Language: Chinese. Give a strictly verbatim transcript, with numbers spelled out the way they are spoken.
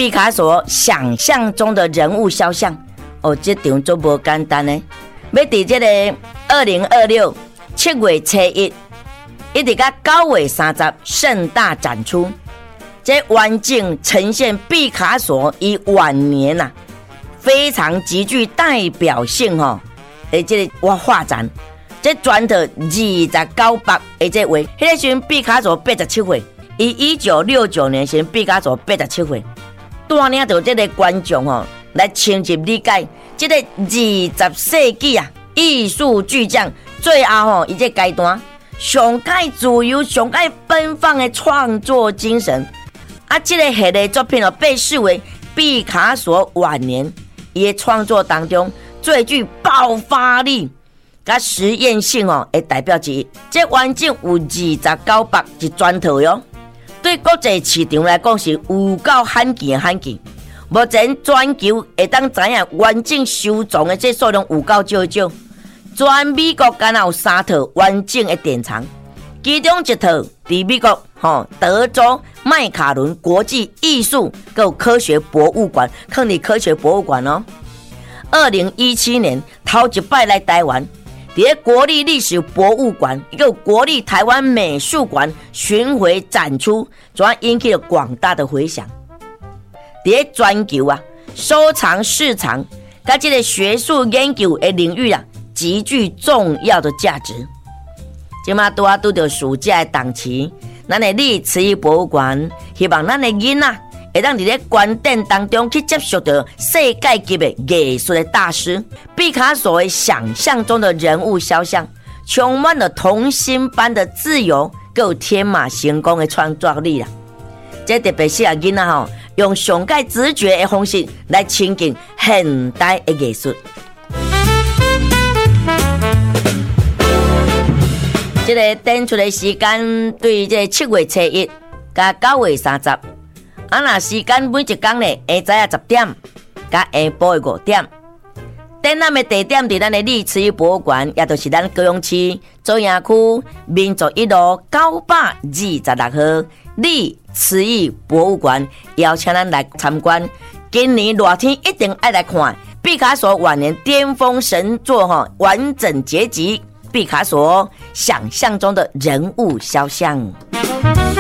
毕卡索想象中的人物肖像哦，这场都不简单呢。要在这个二零二六七月初一，一直到九月三十盛大展出，这完整呈现毕卡索以晚年啊，非常极具代表性哦。诶，这个我画展，这转到二十九百，诶，这位，迄个时阵毕卡索八十七岁，伊一九六九年时毕卡索八十七岁，带领到这个观众哦，来深入理解这个二十世纪啊艺术巨匠最后吼，伊这阶段上界自由、上界奔放的创作精神，啊，这个系列作品哦，被视为毕卡索晚年伊的创作当中最具爆发力、甲实验性哦的代表之一。这完整有二十九百一全套哟，对国际市场来讲是有够罕见的罕见。目前全球会当知影完整收藏的这数量有够少少。全美国敢有三套完整的典藏，其中一套伫美国吼德州麦卡伦国际艺术跟科学博物馆，坑里科学博物馆哦。二零一七年头一摆来台湾，伫国立历史博物馆又国立台湾美术馆巡回展出，主要引起了广大的回响。伫全球啊，收藏市场甲这个学术研究的领域啊，极具重要的价值。即马拄啊拄到暑假的档期，咱的历慈义博物馆希望咱的囡仔会当伫咧观展当中去接触到世界级的艺术的大师毕卡索的想象中的人物肖像，充满了童心般的自由，还有天马行空的创作力啦。这特别适合囡仔吼，用上界直觉的方式来亲近现代的艺术。这个展出的时间对这七月初一加九月三十，啊，那时间每一天呢，下早十点加下晡的五点。展览的地点在咱的历慈义博物馆，也就是咱高雄市左营区民族一路九百二十六号历慈义博物馆，邀请咱来参观。今年热天一定爱来看毕卡索晚年巅峰神作哈，完整结集。毕卡索想象中的人物肖像。